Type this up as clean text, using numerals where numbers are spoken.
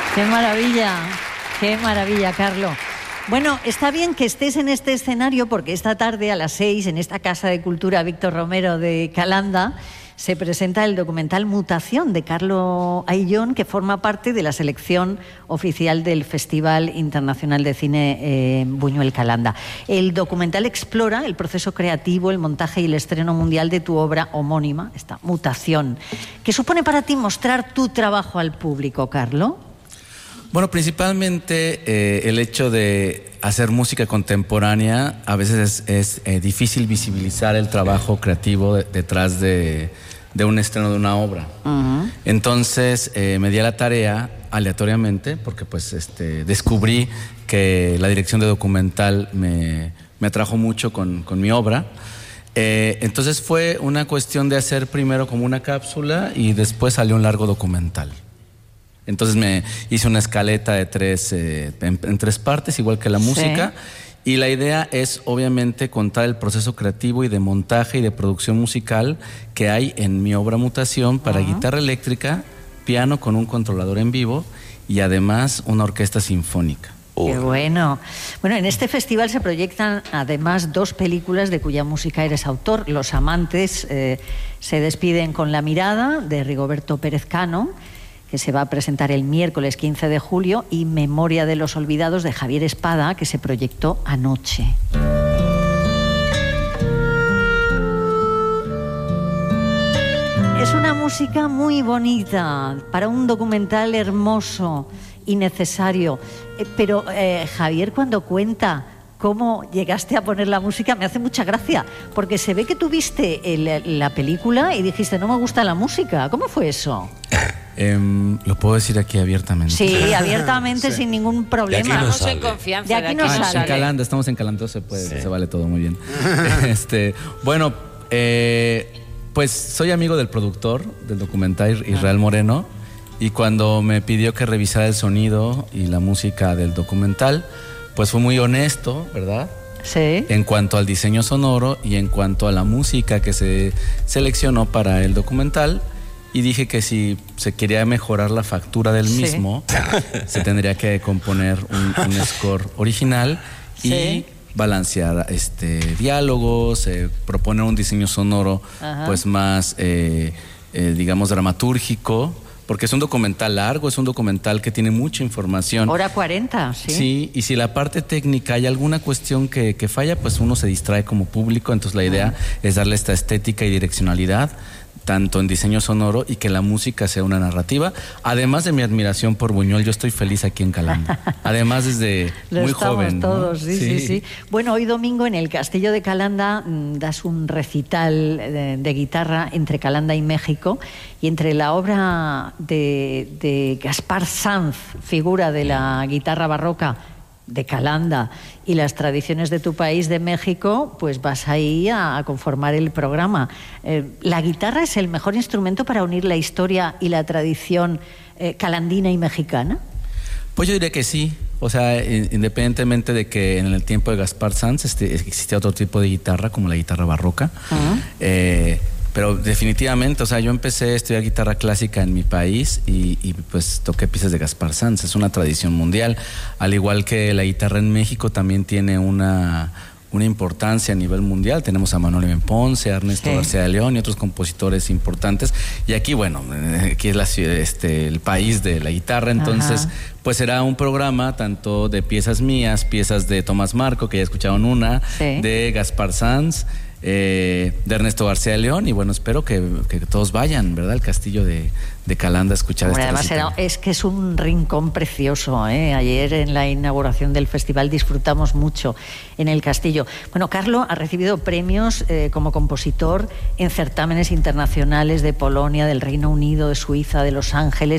Qué maravilla, Carlos. Bueno, está bien que estés en este escenario porque esta tarde a las 6 en esta Casa de Cultura Víctor Romero de Calanda se presenta el documental Mutación de Carlo Ayllón, que forma parte de la selección oficial del Festival Internacional de Cine Buñuel Calanda. El documental explora el proceso creativo, el montaje y el estreno mundial de tu obra homónima, esta Mutación. ¿Qué supone para ti mostrar tu trabajo al público, Carlo? Bueno, principalmente el hecho de hacer música contemporánea, a veces es difícil visibilizar el trabajo creativo detrás de un estreno de una obra. Uh-huh. Entonces me di a la tarea aleatoriamente, porque pues descubrí que la dirección de documental me atrajo mucho con mi obra. Entonces fue una cuestión de hacer primero como una cápsula y después salió un largo documental. Entonces me hice una escaleta de en tres partes, igual que la música. Sí. Y la idea es obviamente contar el proceso creativo y de montaje y de producción musical que hay en mi obra Mutación para guitarra eléctrica, piano con un controlador en vivo y además una orquesta sinfónica. ¡Qué bueno! Bueno, en este festival se proyectan además 2 películas de cuya música eres autor. Los amantes se despiden con La mirada, de Rigoberto Pérez Cano, que se va a presentar el miércoles 15 de julio, y Memoria de los olvidados, de Javier Espada, que se proyectó anoche. Es una música muy bonita, para un documental hermoso y necesario. Pero Javier, cuando cuenta cómo llegaste a poner la música, me hace mucha gracia, porque se ve que tú viste la película y dijiste, no me gusta la música. ¿Cómo fue eso? Lo puedo decir aquí abiertamente. Sí, abiertamente, sí. Sin ningún problema. De aquí no sale. En confianza. De aquí no sale. En Calanda, estamos en Calanda, se vale todo muy bien. Bueno, pues soy amigo del productor del documental, Israel Moreno, y cuando me pidió que revisara el sonido y la música del documental, pues fue muy honesto, ¿verdad? Sí. En cuanto al diseño sonoro y en cuanto a la música que se seleccionó para el documental. Y dije que si se quería mejorar la factura del mismo, se tendría que componer un score original y balancear diálogos, proponer un diseño sonoro pues más, digamos, dramatúrgico, porque es un documental largo, es un documental que tiene mucha información. Hora 40, sí. Sí, y si la parte técnica hay alguna cuestión que falla, pues uno se distrae como público. Entonces la idea es darle esta estética y direccionalidad, tanto en diseño sonoro, y que la música sea una narrativa. Además de mi admiración por Buñuel, yo estoy feliz aquí en Calanda. Además desde muy joven. Todos, ¿no? Sí. Bueno, hoy domingo en el Castillo de Calanda das un recital de guitarra entre Calanda y México, y entre la obra de Gaspar Sanz, figura de la guitarra barroca de Calanda, y las tradiciones de tu país, de México, pues vas ahí a conformar el programa. ¿La guitarra es el mejor instrumento para unir la historia y la tradición calandina y mexicana? Pues yo diría que sí. O sea, independientemente de que en el tiempo de Gaspar Sanz existía otro tipo de guitarra, como la guitarra barroca. Pero definitivamente, o sea, yo empecé a estudiar guitarra clásica en mi país y pues toqué piezas de Gaspar Sanz. Es una tradición mundial. Al igual que la guitarra en México también tiene una importancia a nivel mundial. Tenemos a Manuel M. Ponce, a Ernesto García de León y otros compositores importantes. Y aquí, bueno, aquí es la ciudad, el país de la guitarra. Entonces, pues será un programa tanto de piezas mías, piezas de Tomás Marco, que ya escucharon una, de Gaspar Sanz, de Ernesto García de León, y bueno, espero que todos vayan, ¿verdad?, al Castillo de Calanda a escuchar este además es que es un rincón precioso, ¿eh? Ayer en la inauguración del festival disfrutamos mucho en el Castillo. Bueno, Carlo ha recibido premios como compositor en certámenes internacionales de Polonia, del Reino Unido, de Suiza, de Los Ángeles.